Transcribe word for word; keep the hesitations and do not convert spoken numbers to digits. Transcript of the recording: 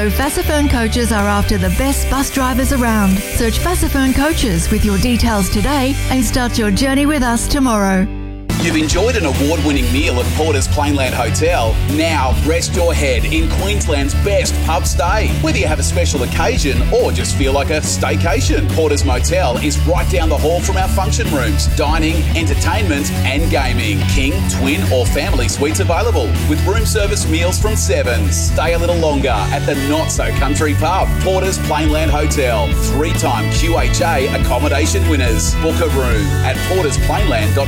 So Fassifern Coaches are after the best bus drivers around. Search Fassifern Coaches with your details today and start your journey with us tomorrow. You've enjoyed an award-winning meal at Porter's Plainland Hotel. Now rest your head in Queensland's best pub stay. Whether you have a special occasion or just feel like a staycation, Porter's Motel is right down the hall from our function rooms. Dining, entertainment and gaming. King, twin or family suites available with room service meals from seven. Stay a little longer at the not-so-country pub. Porter's Plainland Hotel. Three-time Q H A accommodation winners. Book a room at porters plainland dot com.